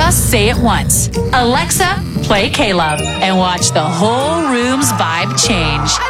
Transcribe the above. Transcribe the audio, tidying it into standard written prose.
Just say it once. Alexa, play K-Love, and watch the whole room's vibe change.